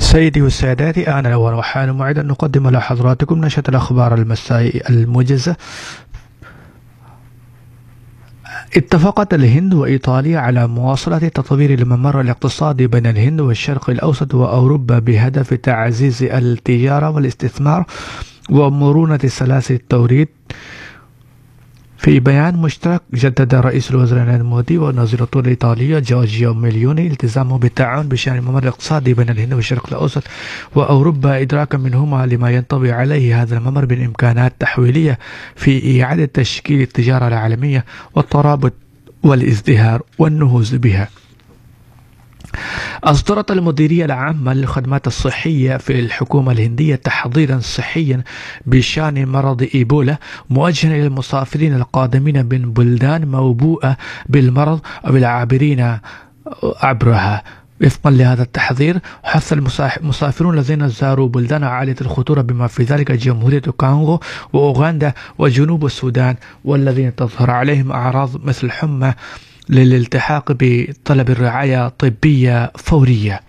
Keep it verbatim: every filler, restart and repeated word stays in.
سيدي وسادتي، أنا الأول وحان موعد أن نقدم لحضراتكم نشرة الأخبار المسائي الموجزة. اتفقت الهند وإيطاليا على مواصلة تطوير الممر الاقتصادي بين الهند والشرق الأوسط وأوروبا بهدف تعزيز التجارة والاستثمار ومرونة سلاسل التوريد. في بيان مشترك، جدد رئيس الوزراء نريندرا مودي ونظيرته الإيطالية جورجيا ميلوني التزامه بالتعاون بشأن الممر الاقتصادي بين الهند والشرق الأوسط وأوروبا، إدراكا منهما لما ينطوي عليه هذا الممر من إمكانات تحويلية في إعادة تشكيل التجارة العالمية والترابط والازدهار والنهوض بها. أصدرت المديرية العامة للخدمات الصحية في الحكومة الهندية تحضيرا صحيا بشأن مرض إيبولا، موجها إلى المسافرين القادمين من بلدان موبوءة بالمرض أو العابرين عبرها. وفقا لهذا التحذير، حث المسافرون الذين زاروا بلدان عالية الخطورة بما في ذلك جمهورية الكونغو وأوغندا وجنوب السودان والذين تظهر عليهم أعراض مثل الحمى للالتحاق بطلب الرعاية طبية فورية.